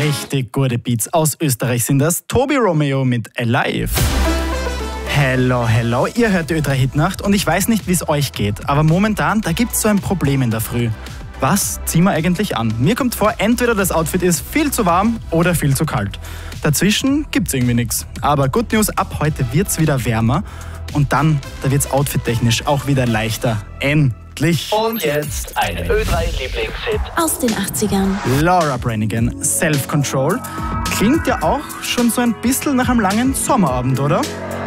Richtig gute Beats aus Österreich sind das. Tobi Romeo mit Alive. Hello, hello, ihr hört die Ö3 Hitnacht und ich weiß nicht, wie es euch geht, aber momentan, da gibt's so ein Problem in der Früh. Was ziehen wir eigentlich an? Mir kommt vor, entweder das Outfit ist viel zu warm oder viel zu kalt. Dazwischen gibt's irgendwie nichts. Aber Good News, ab heute wird's wieder wärmer und dann, da wird's outfittechnisch auch wieder leichter. Endlich! Und jetzt ein Ö3-Lieblingshit aus den 80ern. Laura Branigan, Self Control. Klingt ja auch schon so ein bisschen nach einem langen Sommerabend, oder?